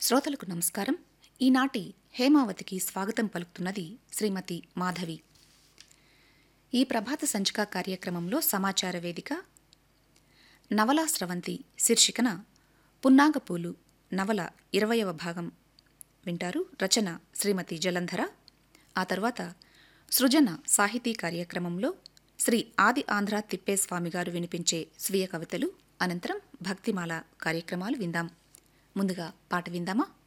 శ్రోతలకు నమస్కారం. ఈనాటి హేమావతికి స్వాగతం పలుకుతున్నది శ్రీమతి మాధవి. ఈ ప్రభాత సంచిక కార్యక్రమంలో సమాచార వేదిక నవలా స్రవంతి శీర్షికన పున్నాగపూలు నవల 20వ భాగం వింటారు. రచన శ్రీమతి జలంధర. ఆ తర్వాత సృజన సాహితీ కార్యక్రమంలో శ్రీ ఆది ఆంధ్ర తిప్పేస్వామి గారు వినిపించే స్వీయ కవితలు, అనంతరం భక్తిమాల కార్యక్రమాలు విందాం. ముందుగా పాట విందామా?